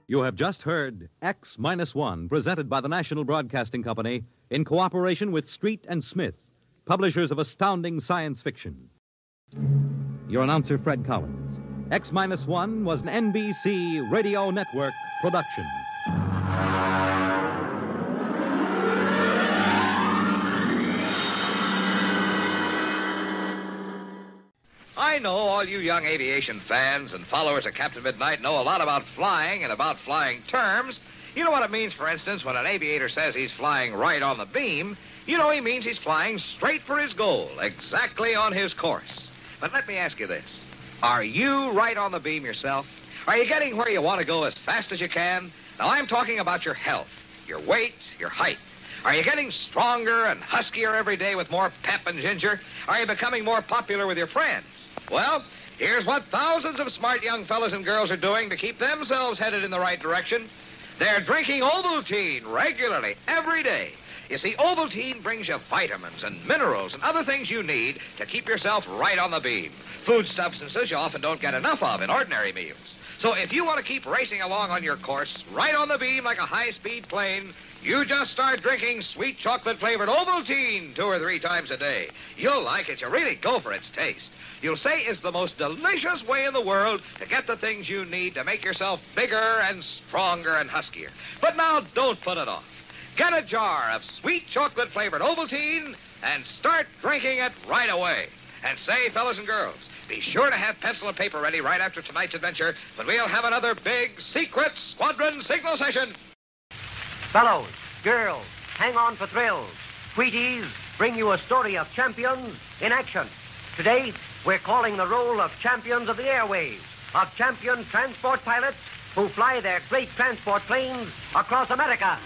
You have just heard X-1, presented by the National Broadcasting Company in cooperation with Street and Smith, publishers of astounding science fiction. Your announcer, Fred Collins. X-1 was an NBC Radio Network production. I know all you young aviation fans and followers of Captain Midnight know a lot about flying and about flying terms. You know what it means, for instance, when an aviator says he's flying right on the beam. You know he means he's flying straight for his goal, exactly on his course. But let me ask you this. Are you right on the beam yourself? Are you getting where you want to go as fast as you can? Now, I'm talking about your health, your weight, your height. Are you getting stronger and huskier every day with more pep and ginger? Are you becoming more popular with your friends? Well, here's what thousands of smart young fellas and girls are doing to keep themselves headed in the right direction. They're drinking Ovaltine regularly, every day. You see, Ovaltine brings you vitamins and minerals and other things you need to keep yourself right on the beam. Food substances you often don't get enough of in ordinary meals. So if you want to keep racing along on your course, right on the beam like a high-speed plane, you just start drinking sweet chocolate-flavored Ovaltine 2 or 3 times a day. You'll like it. You really go for its taste. You'll say it's the most delicious way in the world to get the things you need to make yourself bigger and stronger and huskier. But now, don't put it off. Get a jar of sweet chocolate-flavored Ovaltine and start drinking it right away. And say, fellas and girls, be sure to have pencil and paper ready right after tonight's adventure, when we'll have another big secret squadron signal session. Fellows, girls, hang on for thrills. Wheaties bring you a story of champions in action. Today, we're calling the roll of champions of the airways, of champion transport pilots who fly their great transport planes across America.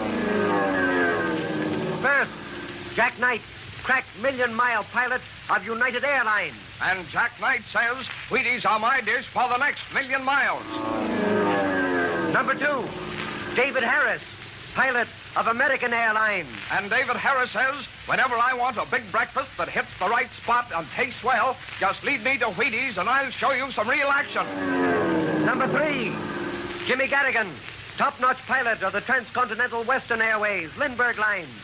First, Jack Knight, crack million-mile pilot of United Airlines. And Jack Knight says Wheaties are my dish for the next 1,000,000 miles. Number 2, David Harris, pilot of American Airlines. And David Harris says, whenever I want a big breakfast that hits the right spot and tastes well, just lead me to Wheaties and I'll show you some real action. Number 3, Jimmy Garrigan, top-notch pilot of the Transcontinental Western Airways, Lindbergh Line.